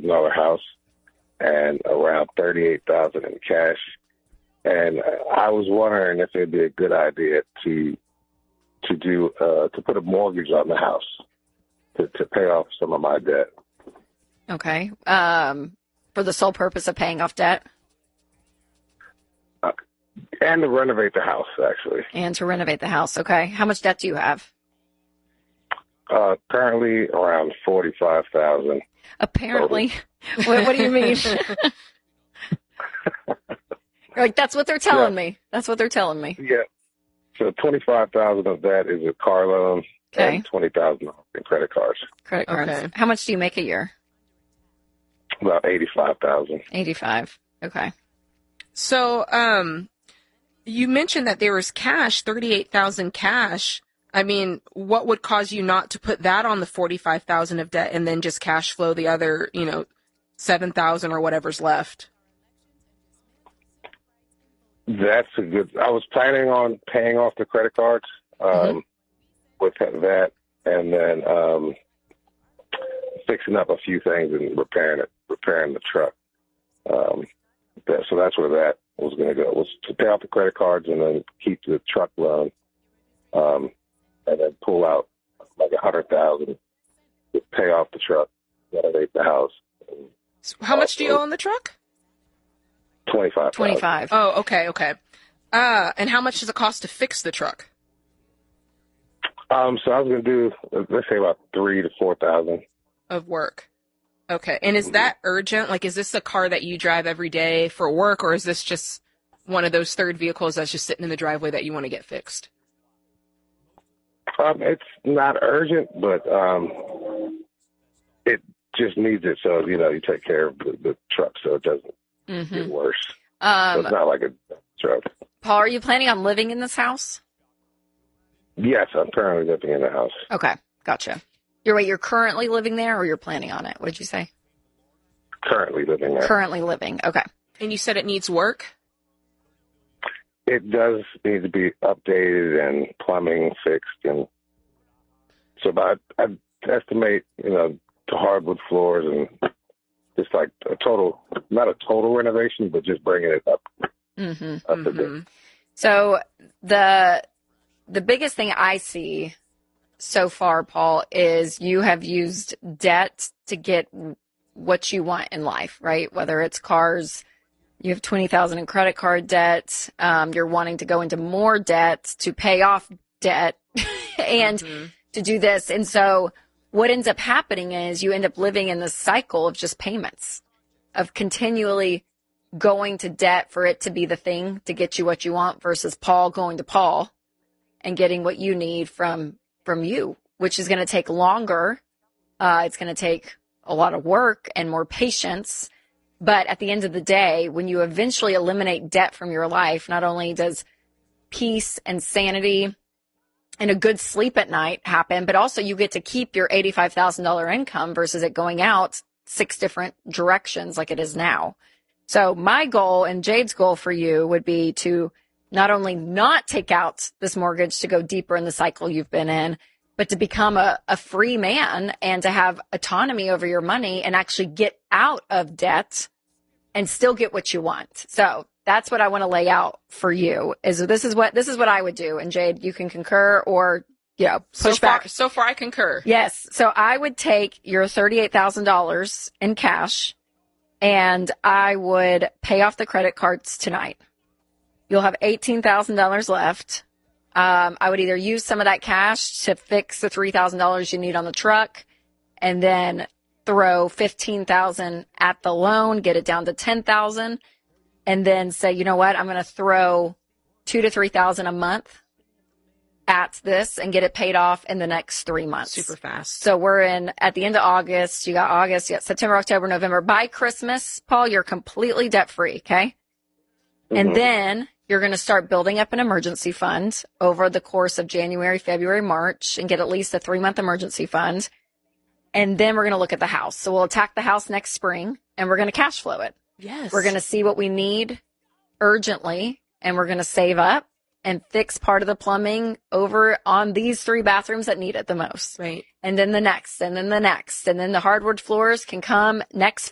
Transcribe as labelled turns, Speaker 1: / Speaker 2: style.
Speaker 1: $40,000 house and around $38,000 in cash. And I was wondering if it'd be a good idea to put a mortgage on the house to pay off some of my debt.
Speaker 2: Okay. For the sole purpose of paying off debt?
Speaker 1: And to renovate the house, actually.
Speaker 2: And to renovate the house. Okay. How much debt do you have?
Speaker 1: Currently around $45,000.
Speaker 2: Apparently. What do you mean? Like, that's what they're telling me. That's what they're telling me.
Speaker 1: Yeah. So $25,000 of that is a car loan.
Speaker 2: Okay.
Speaker 1: And $20,000 in credit cards.
Speaker 2: Credit cards.
Speaker 3: Okay.
Speaker 2: How much do you make a year?
Speaker 1: About $85,000.
Speaker 2: 85. Okay.
Speaker 3: So, you mentioned that there was cash, $38,000 cash. I mean, what would cause you not to put that on the $45,000 of debt and then just cash flow the other, $7,000 or whatever's left?
Speaker 1: That's a good. I was planning on paying off the credit cards with that, and then fixing up a few things and repairing the truck. So that's where that was going to go. Was to pay off the credit cards and then keep the truck loan, and then pull out like $100,000 to pay off the truck, renovate the house.
Speaker 3: So how much do you owe on the truck?
Speaker 1: 25.
Speaker 2: 25.
Speaker 3: Oh, okay. And how much does it cost to fix the truck?
Speaker 1: So I was going to do, let's say about $3,000 to $4,000
Speaker 3: of work. Okay. And is that urgent? Like, is this a car that you drive every day for work, or is this just one of those third vehicles that's just sitting in the driveway that you want to get fixed?
Speaker 1: It's not urgent, but it just needs it. So, you take care of the truck so it doesn't get worse. So it's not like a truck.
Speaker 2: Paul, are you planning on living in this house?
Speaker 1: Yes, I'm currently living in the house.
Speaker 2: Okay. Gotcha. You're currently living there, or you're planning on it? What did you say?
Speaker 1: Currently living there.
Speaker 2: Currently living. Okay.
Speaker 3: And you said it needs work?
Speaker 1: It does need to be updated and plumbing fixed, and so about I'd estimate, the hardwood floors and just like not a total renovation, but just bringing it up. Up a bit.
Speaker 2: So the biggest thing I see so far, Paul, is you have used debt to get what you want in life, right? Whether it's cars. You have $20,000 in credit card debt. You're wanting to go into more debt to pay off debt and to do this. And so what ends up happening is you end up living in this cycle of just payments, of continually going to debt for it to be the thing to get you what you want versus Paul going to Paul and getting what you need from you, which is going to take longer. It's going to take a lot of work and more patience. But at the end of the day, when you eventually eliminate debt from your life, not only does peace and sanity and a good sleep at night happen, but also you get to keep your $85,000 income versus it going out 6 different directions like it is now. So my goal and Jade's goal for you would be to not only not take out this mortgage to go deeper in the cycle you've been in, but to become a free man and to have autonomy over your money and actually get out of debt and still get what you want. So that's what I want to lay out for you. This is what I would do. And Jade, you can concur or push back.
Speaker 3: So far I concur.
Speaker 2: Yes. So I would take your $38,000 in cash and I would pay off the credit cards tonight. You'll have $18,000 left. I would either use some of that cash to fix the $3,000 you need on the truck and then throw $15,000 at the loan, get it down to $10,000, and then say, you know what, I'm going to throw $2,000 to $3,000 a month at this and get it paid off in the next 3 months.
Speaker 3: Super fast.
Speaker 2: So we're at the end of August. You got September, October, November. By Christmas, Paul, you're completely debt free. Okay. And then you're going to start building up an emergency fund over the course of January, February, March, and get at least a 3-month emergency fund. And then we're going to look at the house. So we'll attack the house next spring and we're going to cash flow it.
Speaker 3: Yes.
Speaker 2: We're going to see what we need urgently and we're going to save up and fix part of the plumbing over on these 3 bathrooms that need it the most.
Speaker 3: Right.
Speaker 2: And then the next, and then the next. And then the hardwood floors can come next